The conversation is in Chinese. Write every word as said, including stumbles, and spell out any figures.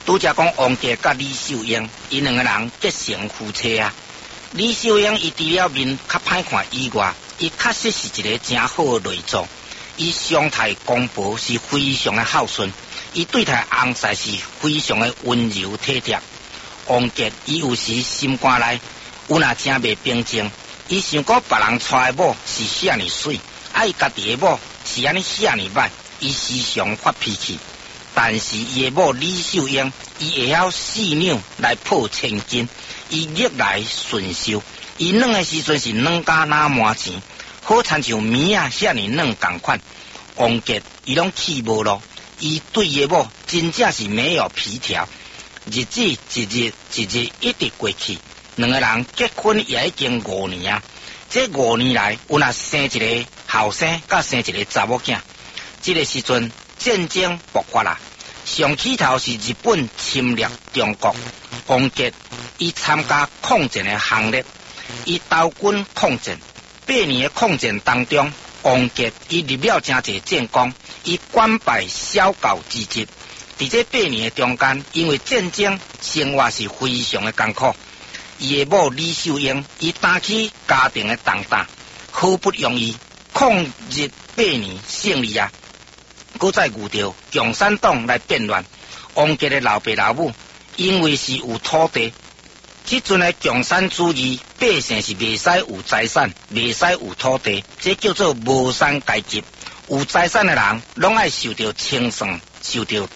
拄则讲王杰甲李秀英，因两个人结成夫妻啊。李秀英伊除了面较歹看以外，伊确实是一个真好的内助。伊相待公婆是非常的孝顺，伊对待翁婿是非常的温柔体贴。王杰伊有时心肝内有若真袂平静，伊想过别人娶的某是遐尼水，啊伊家己的某是安尼遐尼歹，伊时常发脾气。但是伊的某李秀英，伊会晓细扭来破千斤，伊逆来顺受，伊软的时阵是软甲那满钱，好亲像棉啊遐尼软共款。王杰伊拢气无咯，伊对伊的某真正是没有皮条。日子一日一日一直过去，两个人结婚也已经五年啊。这五年来，有若生一个后生，甲生一个查某囝。这个时阵战争爆发啦，上起头是日本侵略中国。王杰伊参加抗战的行列，伊投军抗战。八年的抗战当中，王杰伊入了真侪战功，伊官拜小校之职。伫这八年的中间，因为战争生活是非常的艰苦。伊的某李秀英，伊担起家庭的重担，好不容易抗日八年胜利啊！搁再遇到共产党来变乱，王杰的老爸老母因为是有土地，即阵的共产主义，百姓是袂使有财产，袂使有土地，这叫做无产阶级。有财产的人，拢爱受到清算，受到